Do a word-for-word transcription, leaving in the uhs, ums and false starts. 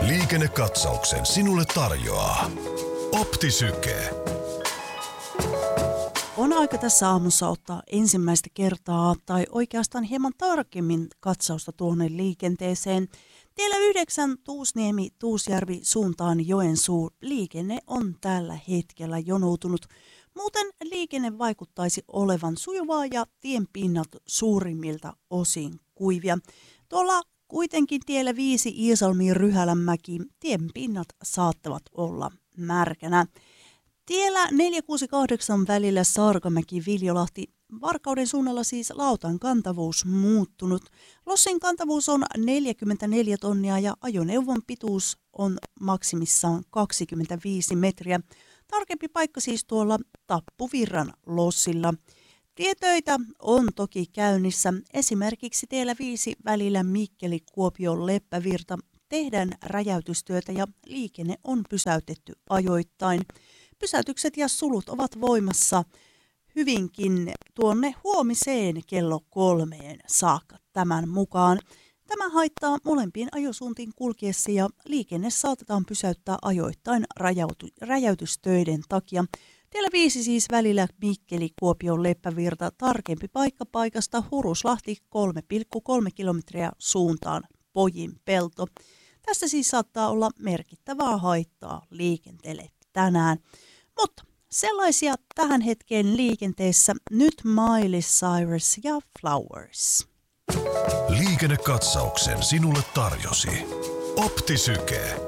Liikennekatsauksen sinulle tarjoaa Optisyke. On aika tässä aamussa ottaa ensimmäistä kertaa tai oikeastaan hieman tarkemmin katsausta tuonne liikenteeseen. Tiellä yhdeksän Tuusniemi, Tuusjärvi suuntaan Joensuu liikenne on tällä hetkellä jonoutunut. Muuten liikenne vaikuttaisi olevan sujuvaa ja tienpinnat suurimmilta osin kuivia. Tuolla kuitenkin tiellä viisi Iisalmi-Ryhälänmäki tienpinnat saattavat olla märkänä. Tiellä neljä kuusi kahdeksan välillä Saarkamäki-Viljolahti, Varkauden suunnalla siis lautan kantavuus muuttunut. Lossin kantavuus on neljäkymmentäneljä tonnia ja ajoneuvon pituus on maksimissaan kaksikymmentäviisi metriä. Tarkempi paikka siis tuolla Tappuvirran lossilla. Tietöitä on toki käynnissä. Esimerkiksi tiellä viisi välillä Mikkeli-Kuopio-Leppävirta tehdään räjäytystyötä ja liikenne on pysäytetty ajoittain. Pysäytykset ja sulut ovat voimassa hyvinkin tuonne huomiseen kello kolmeen saakka tämän mukaan. Tämä haittaa molempiin ajosuuntiin kulkiessa ja liikenne saatetaan pysäyttää ajoittain räjäyty- räjäytystöiden takia. Tiellä viisi siis välillä Mikkeli-Kuopio-Leppävirta, tarkempi paikka paikasta Huruslahti kolme pilkku kolme kilometriä suuntaan Pojinpelto. Tässä siis saattaa olla merkittävää haittaa liikenteelle tänään. Mutta sellaisia tähän hetkeen liikenteessä nyt Miley Cyrus ja Flowers. Liikennekatsauksen sinulle tarjosi Optisyke.